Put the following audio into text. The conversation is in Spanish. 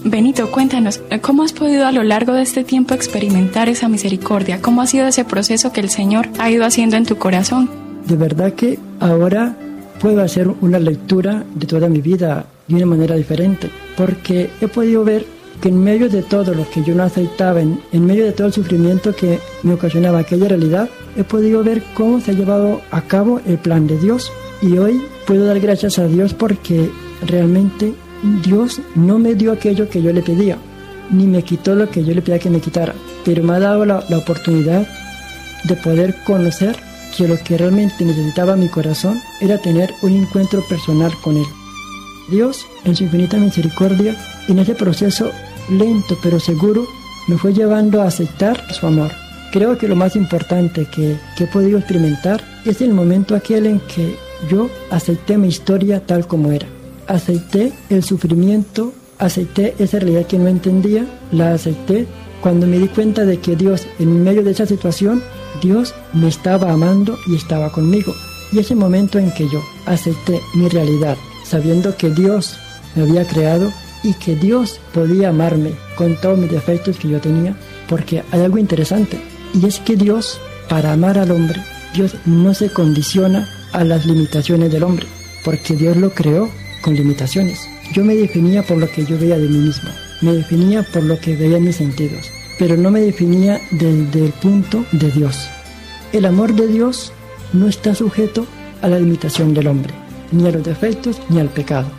Benito, cuéntanos, ¿cómo has podido a lo largo de este tiempo experimentar esa misericordia? ¿Cómo ha sido ese proceso que el Señor ha ido haciendo en tu corazón? De verdad que ahora puedo hacer una lectura de toda mi vida de una manera diferente, porque he podido ver que en medio de todo lo que yo no aceptaba, en medio de todo el sufrimiento que me ocasionaba aquella realidad, he podido ver cómo se ha llevado a cabo el plan de Dios. Y hoy puedo dar gracias a Dios porque realmente Dios no me dio aquello que yo le pedía, ni me quitó lo que yo le pedía que me quitara, pero me ha dado la oportunidad de poder conocer que lo que realmente necesitaba mi corazón era tener un encuentro personal con Él. Dios, en su infinita misericordia, en ese proceso lento pero seguro, me fue llevando a aceptar su amor. Creo que lo más importante que he podido experimentar es el momento aquel en que yo acepté mi historia tal como era. Acepté el sufrimiento, acepté esa realidad que no entendía, la acepté cuando me di cuenta de que Dios, en medio de esa situación, Dios me estaba amando y estaba conmigo. Y ese momento en que yo acepté mi realidad, sabiendo que Dios me había creado y que Dios podía amarme con todos mis defectos que yo tenía, porque hay algo interesante, y es que Dios, para amar al hombre, Dios no se condiciona a las limitaciones del hombre, porque Dios lo creó con limitaciones. Yo me definía por lo que yo veía de mí mismo, me definía por lo que veía en mis sentidos, pero no me definía desde el punto de Dios. El amor de Dios no está sujeto a la limitación del hombre, ni a los defectos ni al pecado.